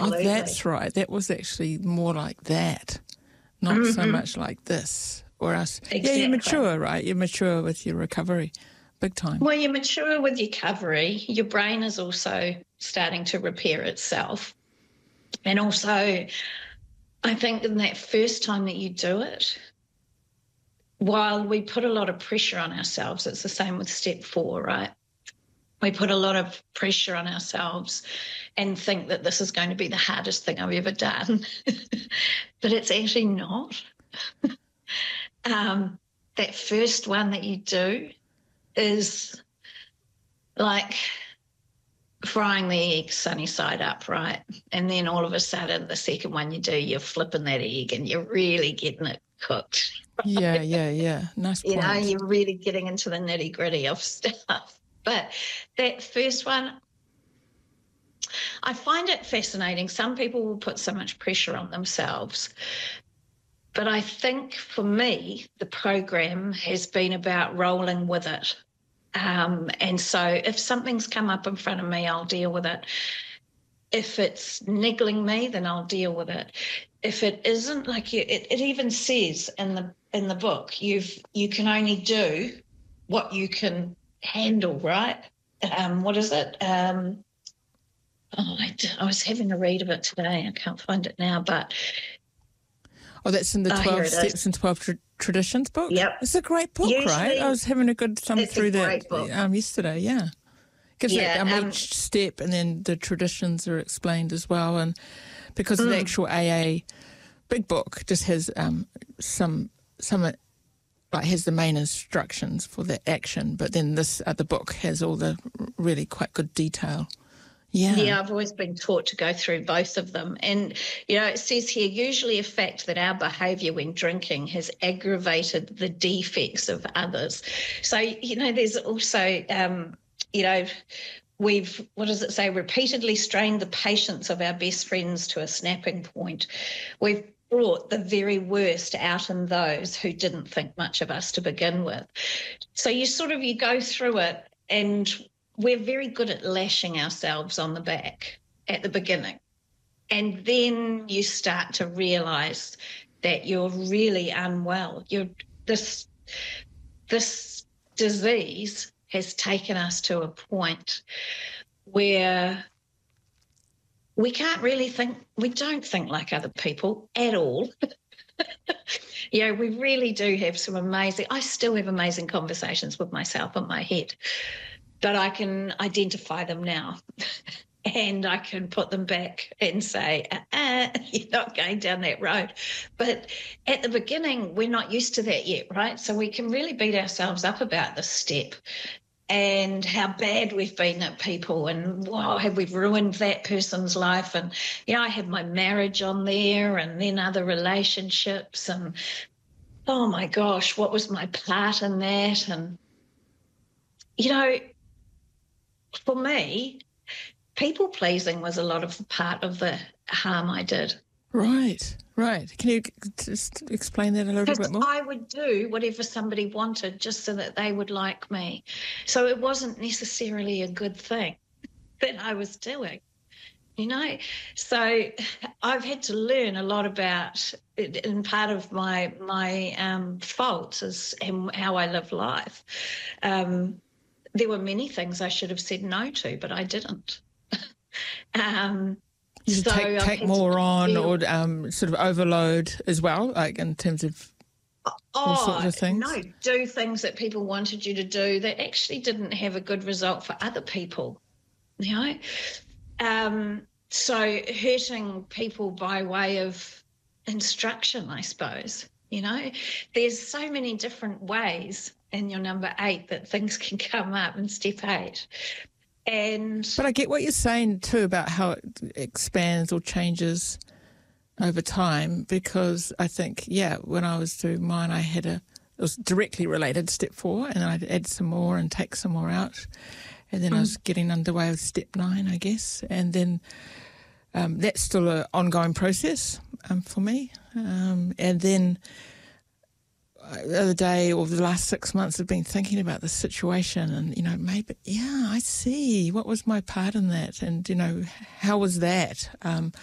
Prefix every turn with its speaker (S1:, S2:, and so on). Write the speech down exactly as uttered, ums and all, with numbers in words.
S1: Absolutely.
S2: Oh, that's right. That was actually more like that, not
S1: mm-hmm.
S2: so much like this. Or else,
S1: exactly.
S2: yeah, you mature, right? You mature with your recovery, big time.
S1: Well, you mature with your recovery. Your brain is also starting to repair itself. And also, I think in that first time that you do it, while we put a lot of pressure on ourselves, it's the same with step four, right? We put a lot of pressure on ourselves and think that this is going to be the hardest thing I've ever done. But it's actually not. um, that first one that you do is like frying the egg sunny side up, right? And then all of a sudden, the second one you do, you're flipping that egg and you're really getting it cooked. Right?
S2: Yeah, yeah, yeah. Nice point.
S1: You know, you're really getting into the nitty gritty of stuff. But that first one, I find it fascinating. Some people will put so much pressure on themselves. But I think for me, the program has been about rolling with it. Um, and so if something's come up in front of me, I'll deal with it. If it's niggling me, then I'll deal with it. If it isn't, like you, it, it even says in the in the book, you've you can only do what you can handle, right? Um, what is it? Um, oh, I, I was having a read of it today. I can't find it now, but
S2: oh, that's in the
S1: oh,
S2: twelve Steps and twelve tra- Traditions book.
S1: Yep,
S2: it's a great book,
S1: Usually,
S2: right? I was having a good thumb through that
S1: book.
S2: Um, yesterday. Yeah, gives
S1: yeah,
S2: it um,
S1: um,
S2: each step, and then the traditions are explained as well. And because mm. the actual A A big book just has um, some some. like has the main instructions for the action, but then this other book has all the really quite good detail. Yeah.
S1: Yeah, I've always been taught to go through both of them. And, you know, it says here, usually a fact that our behaviour when drinking has aggravated the defects of others. So, you know, there's also, um, you know, we've, what does it say, repeatedly strained the patience of our best friends to a snapping point. We've brought the very worst out in those who didn't think much of us to begin with. So you sort of, you go through it and we're very good at lashing ourselves on the back at the beginning. And then you start to realise that you're really unwell. You're this this disease has taken us to a point where we can't really think, we don't think like other people at all. You know, we really do have some amazing, I still have amazing conversations with myself in my head, but I can identify them now and I can put them back and say, uh-uh, you're not going down that road. But at the beginning, we're not used to that yet, right? So we can really beat ourselves up about this step and how bad we've been at people and, wow, have we ruined that person's life? And, you know, I have my marriage on there and then other relationships and, oh, my gosh, what was my part in that? And, you know, for me, people-pleasing was a lot of the part of the harm I did.
S2: Right, right. Can you just explain that a little bit more?
S1: I would do whatever somebody wanted just so that they would like me. So it wasn't necessarily a good thing that I was doing, you know. So I've had to learn a lot about it, and part of my my um, faults is how I live life. Um, there were many things I should have said no to, but I didn't. um
S2: You
S1: so
S2: take, take more on or um, sort of overload as well, like in terms of
S1: oh,
S2: all sorts of things?
S1: No, do things that people wanted you to do that actually didn't have a good result for other people, you know. Um, so hurting people by way of instruction, I suppose, you know. There's so many different ways in your number eight that things can come up in step eight. And
S2: but I get what you're saying too about how it expands or changes over time, because I think, yeah, when I was doing mine, I had a, it was directly related to step four, and I'd add some more and take some more out. And then mm. I was getting underway with step nine, I guess. And then um, that's still an ongoing process um, for me. Um, and then the other day or the last six months I've been thinking about the situation and, you know, maybe, yeah, I see. What was my part in that? And, you know, how was that? Um,